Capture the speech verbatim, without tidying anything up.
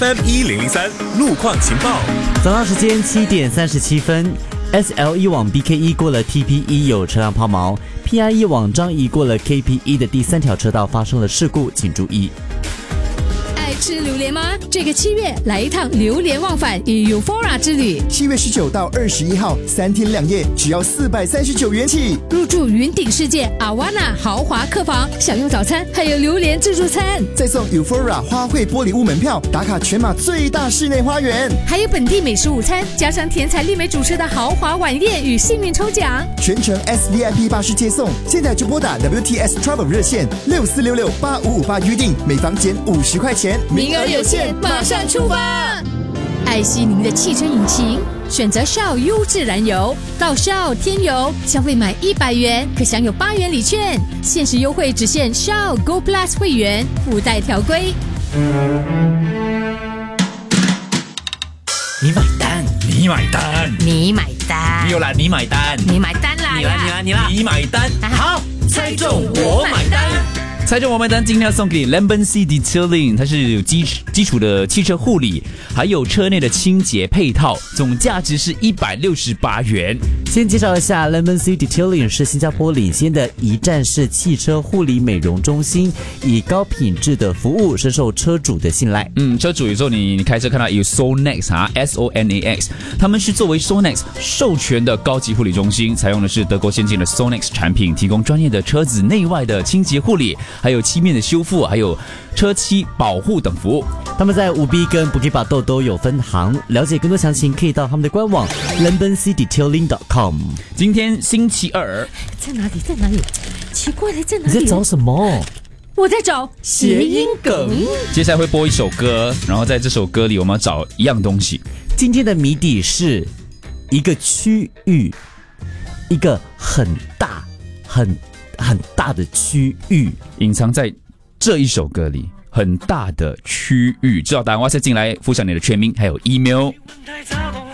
F M 一零零三路况情报。 早上时间七点三十七分 ，S L 一往 B K 一过了 T P 一有车辆抛锚 ，P I 一往张仪过了 K P 一的第三条车道发生了事故，请注意。 爱吃榴莲吗？这个七月来一趟榴莲忘返与 Euphoria 之旅。 七月十九到二十一号，三天两夜，只要四百三十九元起。 入住云顶世界阿瓦纳豪华客房，享用早餐，还有榴莲自助餐， 再送 Euphoria 花卉玻璃屋门票，打卡全马最大室内花园， 还有本地美食午餐，加上甜彩丽美主持的豪华晚宴与幸运抽奖， 全程 S V I P 巴士接送。现在就拨打 W T S Travel 热线六四六六八五五八预定，每房减五十块钱。 名额有限，马上出发！爱惜您的汽车引擎，选择 Shell 优质燃油，到 Shell 添油，消费满一百元可享有八元礼券，限时优惠只限 Shell Go Plus 会员，附带条规。 你买单，你买单， 你买单， 你有啦，你买单， 你买单啦！ 你啦，你啦，你啦，你买单，好，猜中我买单。猜中我买单，今天要送给你 Lemon C Detailing， 它是有基基础的汽车护理，还有车内的清洁配套，总价值是一百六十八元。 先介绍一下 Lemon C Detailing 是新加坡领先的一站式汽车护理美容中心，以高品质的服务深受车主的信赖。 嗯，车主有时候你你开车看到有 Sonex 啊 ，S O N A X， 他们是作为 Sonex 授权的高级护理中心，采用的是德国先进的 Sonex 产品，提供专业的车子内外的清洁护理，还有漆面的修复，还有车漆保护等服务。 他们在五 B 跟 Bukit Batok 都有分行，了解更多详情可以到他们的官网 lemon c detailing dot com。 今天星期二， 在哪里？在哪里？奇怪了，在哪里？ 你在找什么？ 我在找谐音梗。 接下来会播一首歌，然后在这首歌里我们要找一样东西。 今天的谜底是一个区域，一个很大很很大的区域， 隐藏在这一首歌里，很大的区域。知道答案，哇塞，进来附上你的全名还有 email。